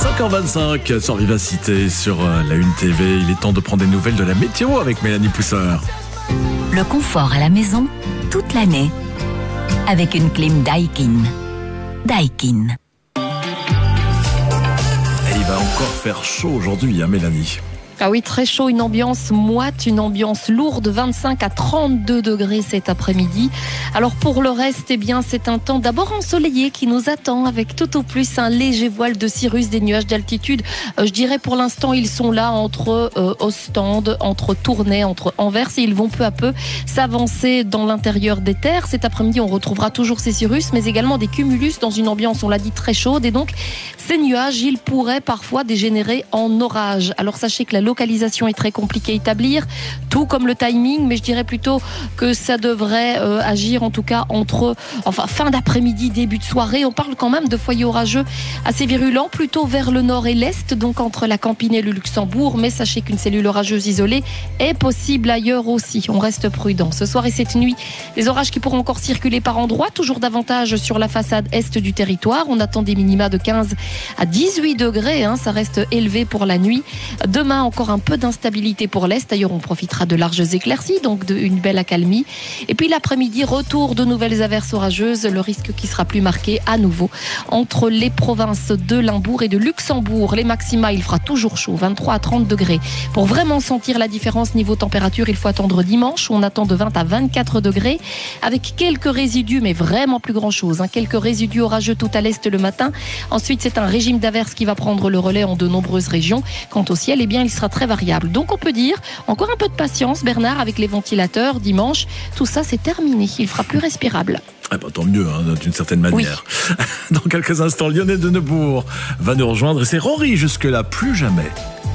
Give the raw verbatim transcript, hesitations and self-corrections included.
cinq heures vingt-cinq sur Vivacité, sur la Une T V. Il est temps de prendre des nouvelles de la météo avec Mélanie Pousseur. Le confort à la maison, toute l'année. Avec une clim Daikin. Daikin. Et il va encore faire chaud aujourd'hui, hein, Mélanie? Ah oui, très chaud, une ambiance moite, une ambiance lourde, vingt-cinq à trente-deux degrés cet après-midi. Alors pour le reste, eh bien, c'est un temps d'abord ensoleillé qui nous attend avec tout au plus un léger voile de cirrus, des nuages d'altitude. Euh, je dirais pour l'instant, ils sont là entre euh, Ostende, entre Tournai, entre Anvers et ils vont peu à peu s'avancer dans l'intérieur des terres. Cet après-midi, on retrouvera toujours ces cirrus, mais également des cumulus dans une ambiance, on l'a dit, très chaude. Et donc, ces nuages, ils pourraient parfois dégénérer en orage. Alors sachez que la localisation est très compliquée à établir, tout comme le timing, mais je dirais plutôt que ça devrait euh, agir en tout cas entre enfin fin d'après-midi, début de soirée. On parle quand même de foyers orageux assez virulents, plutôt vers le nord et l'est, donc entre la Campine et le Luxembourg, mais sachez qu'une cellule orageuse isolée est possible ailleurs aussi. On reste prudent. Ce soir et cette nuit, des orages qui pourront encore circuler par endroits, toujours davantage sur la façade est du territoire. On attend des minima de quinze à dix-huit degrés, hein, ça reste élevé pour la nuit. Demain, encore un peu d'instabilité pour l'Est. D'ailleurs, on profitera de larges éclaircies, donc d'une belle accalmie. Et puis l'après-midi, retour de nouvelles averses orageuses. Le risque qui sera plus marqué à nouveau entre les provinces de Limbourg et de Luxembourg. Les maxima, il fera toujours chaud, vingt-trois à trente degrés. Pour vraiment sentir la différence niveau température, il faut attendre dimanche. On attend de vingt à vingt-quatre degrés avec quelques résidus, mais vraiment plus grand-chose. Hein. Quelques résidus orageux tout à l'Est le matin. Ensuite, c'est un régime d'averses qui va prendre le relais en de nombreuses régions. Quant au ciel, eh bien, il sera très variable. Donc on peut dire, encore un peu de patience, Bernard, avec les ventilateurs, dimanche, tout ça c'est terminé, il fera plus respirable. Ah bah, tant mieux, hein, d'une certaine manière. Oui. Dans quelques instants, Lionel de Neubourg va nous rejoindre et c'est Rory jusque-là, plus jamais.